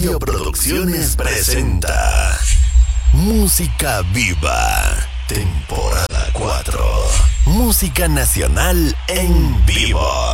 Audio Producciones presenta Música Viva, temporada 4. Música nacional en vivo.